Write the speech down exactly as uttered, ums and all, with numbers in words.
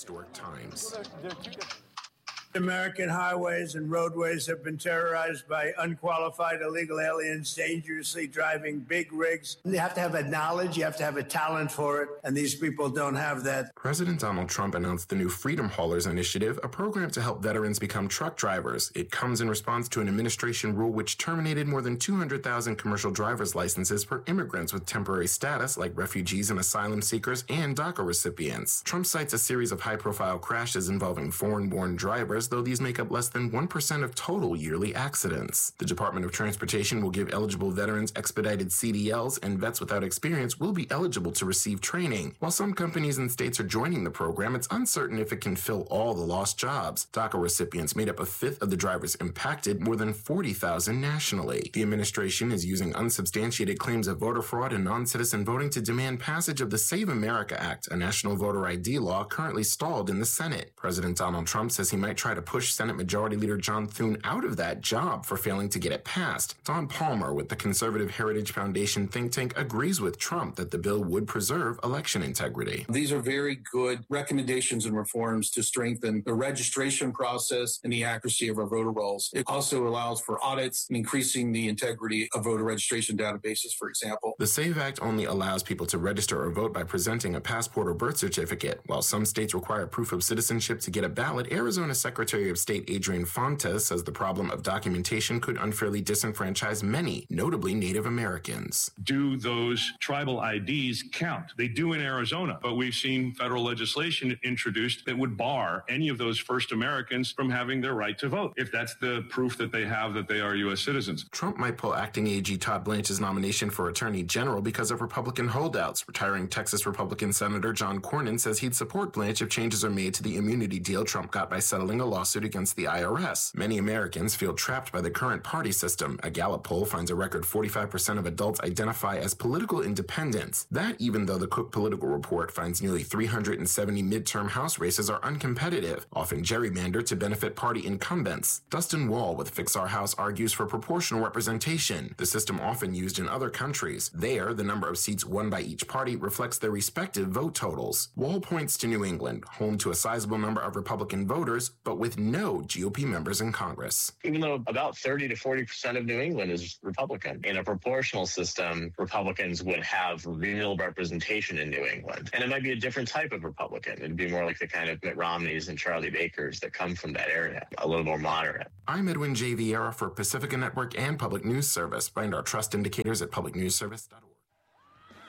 historic times. American highways and roadways have been terrorized by unqualified illegal aliens dangerously driving big rigs. You have to have a knowledge, you have to have a talent for it, and these people don't have that. President Donald Trump announced the new Freedom Haulers Initiative, a program to help veterans become truck drivers. It comes in response to an administration rule which terminated more than two hundred thousand commercial driver's licenses for immigrants with temporary status, like refugees and asylum seekers and DACA recipients. Trump cites a series of high-profile crashes involving foreign-born drivers, though these make up less than one percent of total yearly accidents. The Department of Transportation will give eligible veterans expedited C D Ls, and vets without experience will be eligible to receive training. While some companies and states are joining the program, it's uncertain if it can fill all the lost jobs. DACA recipients made up a fifth of the drivers impacted, more than forty thousand nationally. The administration is using unsubstantiated claims of voter fraud and non-citizen voting to demand passage of the Save America Act, a national voter I D law currently stalled in the Senate. President Donald Trump says he might try to push Senate Majority Leader John Thune out of that job for failing to get it passed. Don Palmer with the Conservative Heritage Foundation think tank agrees with Trump that the bill would preserve election integrity. These are very good recommendations and reforms to strengthen the registration process and the accuracy of our voter rolls. It also allows for audits and increasing the integrity of voter registration databases, for example. The SAVE Act only allows people to register or vote by presenting a passport or birth certificate. While some states require proof of citizenship to get a ballot, Arizona Secretary of State Adrian Fontes says the problem of documentation could unfairly disenfranchise many, notably Native Americans. Do those tribal I Ds count? They do in Arizona, but we've seen federal legislation introduced that would bar any of those first Americans from having their right to vote, if that's the proof that they have that they are U S citizens. Trump might pull acting A G Todd Blanche's nomination for Attorney General because of Republican holdouts. Retiring Texas Republican Senator John Cornyn says he'd support Blanche if changes are made to the immunity deal Trump got by settling a lawsuit against the I R S. Many Americans feel trapped by the current party system. A Gallup poll finds a record forty-five percent of adults identify as political independents. That even though the Cook Political Report finds nearly three hundred seventy midterm House races are uncompetitive, often gerrymandered to benefit party incumbents. Dustin Wall with Fix Our House argues for proportional representation, the system often used in other countries. There, the number of seats won by each party reflects their respective vote totals. Wall points to New England, home to a sizable number of Republican voters, but with no G O P members in Congress. Even though about thirty to forty percent of New England is Republican, in a proportional system, Republicans would have real representation in New England. And it might be a different type of Republican. It'd be more like the kind of Mitt Romneys and Charlie Bakers that come from that area, a little more moderate. I'm Edwin J. Vieira for Pacifica Network and Public News Service. Find our trust indicators at public news service dot org.